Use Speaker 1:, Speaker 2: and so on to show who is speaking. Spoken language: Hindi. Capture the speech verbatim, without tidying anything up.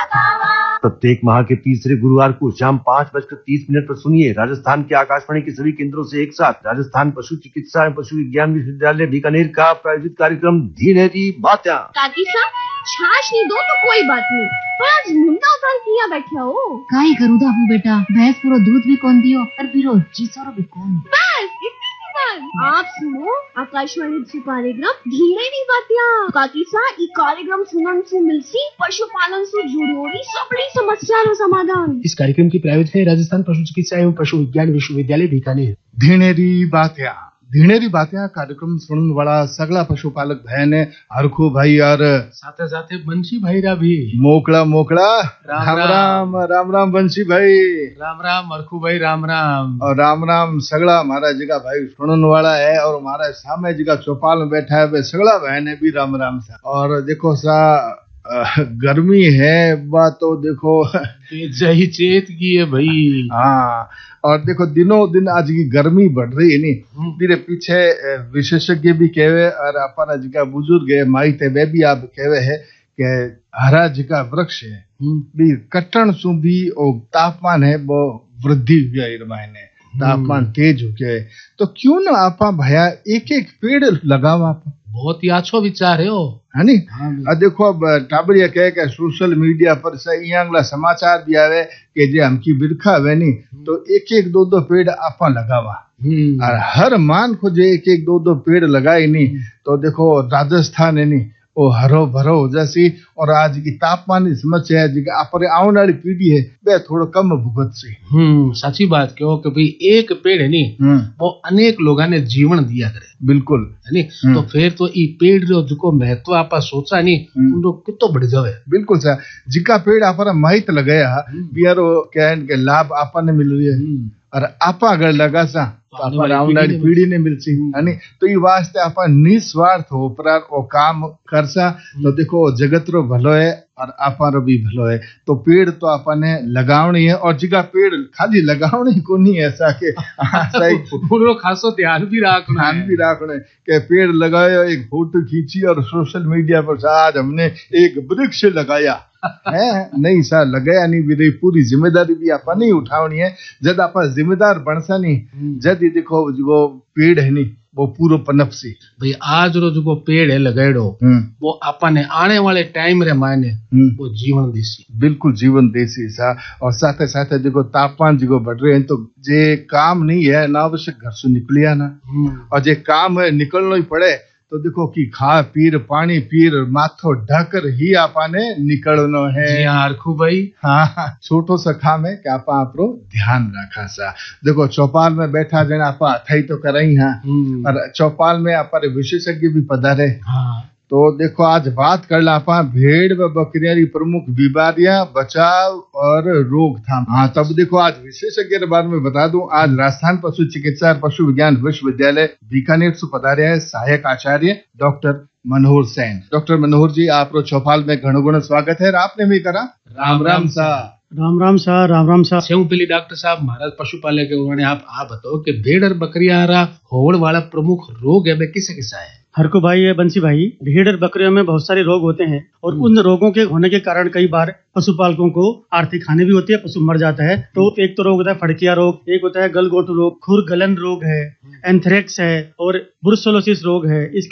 Speaker 1: प्रत्येक माह के तीसरे गुरुवार को शाम पाँच बजकर तीस मिनट पर सुनिए राजस्थान के आकाशवाणी के सभी केंद्रों से एक साथ राजस्थान पशु चिकित्सा एवं पशु विज्ञान विश्वविद्यालय बीकानेर का प्रायोजित कार्यक्रम धीरेरी बात्या।
Speaker 2: काकी साहब छाछ नहीं दो तो कोई बात नहीं, पर आज मुन्ना उतार किया बैठा हो।
Speaker 3: काई करूँ दाबू बेटा, भैंस पूरा दूध भी कौन दियो और फिर जीसोरो भी कौन।
Speaker 2: बस इतनी सी बात। आप सुनो आकाशवाणी से कार्यक्रम धीरेरी बात्या। काकी साहब ये कार्यक्रम सुनने से मिलसी पशुपालन से जुड़ी हुई सभी समस्या नो समाधान।
Speaker 4: इस कार्यक्रम की प्रायोजक है राजस्थान पशु चिकित्सा एवं पशु विज्ञान विश्वविद्यालय बीकानेर।
Speaker 5: धीरेरी बात्या धीरेरी बात्या कार्यक्रम सुनने वाला सगला पशुपालक भाई ने हरखू भाई और
Speaker 4: साथे साथे बंशी भाई रा भी
Speaker 5: मोकड़ा मोकड़ा
Speaker 4: राम
Speaker 5: राम राम राम राम बंशी भाई
Speaker 4: राम राम हरखू भाई राम राम
Speaker 5: और राम राम सगला हमारा जगह भाई सुनने वाला है और हमारे सामने जगह चौपाल में बैठा है वे सगला भाई ने भी राम राम सा। और देखो सा गर्मी है बा तो देखो
Speaker 4: जही चेत की है भाई।
Speaker 5: हाँ और देखो दिनों दिन आज की गर्मी बढ़ रही है नहीं मेरे पीछे विशेषज्ञ भी कहवे और अपना जगह बुजुर्ग है माई ते वे भी आप कहवे है कि हरा जगह वृक्ष है भी कटन सु भी और तापमान है वो वृद्धि हुआ इरमाने तापमान तेज हो गया है तो क्यों ना आपा भैया एक एक पेड़ लगावा आप।
Speaker 4: बहुत ही अच्छो विचार है वो
Speaker 5: है नी। हाँ देखो अब टाबरिया कहे के सोशल मीडिया पर से यहाँ समाचार भी आवे कि जे हमकी बिरखा वे नी तो एक एक दो दो पेड़ आपा लगावा और हर मान को जे एक एक दो दो पेड़ लगाए नी तो देखो राजस्थान है नी वो हरो भरो हो जासी और आज की तापमान की समस्या है जी आपरे आने वाली पीढ़ी है वे थोड़ा कम भुगत से।
Speaker 4: हम्म सच्ची बात कहो कि भाई एक पेड़ है नी वो अनेक लोगों ने जीवन दिया करे बिल्कुल है नी तो फिर तो ये पेड़ जो जो महत्व आपा सोचा नी उनको कितो बढ़ जावे बिल्कुल
Speaker 5: सा जिका पेड़ आपरा माहित लगाया बियारो क्या के लाभ आपा ने मिल रही है और आपा अगर लगा सा तो आने वाली पीढ़ी ने मिलसी है तो ये वास्ते आपा निस्वार्थ हो पर वो काम करसा तो देखो जगत रो भलो है और आपा रो भी भलो है तो पेड़ तो आपा ने लगावनी है और जिगा पेड़ खाली लगावनी को नहीं ऐसा के सही
Speaker 4: पूरा खासो ध्यान भी रखना
Speaker 5: ध्यान भी रखना के पेड़ लगाए एक फोटो खींची और सोशल मीडिया पर आज हमने एक वृक्ष लगाया है नहीं सा लगाया नहीं भी पूरी जिम्मेदारी भी आपा नहीं उठावनी है जब आपा जिम्मेदार बनसा नहीं जब ये देखो जो पेड़ है नहीं वो पूरा पनपसी
Speaker 4: भाई आज रो जो पेड़ है लगाएडो वो आपा ने आने वाले टाइम रे मायने वो जीवन देसी
Speaker 5: बिल्कुल जीवन देसी सा और साथ साथ देखो तापमान जो बढ़ रहे हैं तो जे काम नहीं है ना आवश्यक घर से निकलिया ना और जे काम है निकलना ही पड़े तो देखो कि खा पीर पानी पीर माथो ढकर ही आपाने निकलनो है।
Speaker 4: जी हाँ खूब भाई
Speaker 5: हाँ छोटो सा काम है कि आपा आपरो ध्यान रखा सा। देखो चौपाल में बैठा जन आपा अथई तो करई हाँ और चौपाल में आपरे विशेषज्ञ भी पधारे हाँ तो देखो आज बात कर ला आपा भेड़ व बकरियां की प्रमुख बीमारियां बचाव और रोकथाम। हाँ तब देखो आज विशेषज्ञ के बारे में बता दूं आज राजस्थान पशु चिकित्सा और पशु विज्ञान विश्वविद्यालय बीकानेर से पधारे हैं सहायक आचार्य डॉक्टर मनोहर सेन। डॉक्टर मनोहर जी आप चौपाल में घणो घणो स्वागत है। आपने भी करा राम राम सा
Speaker 6: राम राम सा राम राम सा
Speaker 4: सेव पहली डॉक्टर साहब महाराज पशुपालक के उन्होंने आप आप बताओ कि भेड़ और बकरियां होड़ वाला प्रमुख रोग है किसे किसा है।
Speaker 6: हर को भाई है बंसी भाई भेड़ और बकरियों में बहुत सारे रोग होते हैं और उन रोगों के होने के कारण कई बार पशुपालकों को आर्थिक हानि भी होती है, पशु मर जाता है। तो एक तो रोग होता है फड़किया रोग, एक होता है गलगोटू रोग, खुर गलन रोग है, एंथ्रेक्स है और ब्रुसेलोसिस रोग है।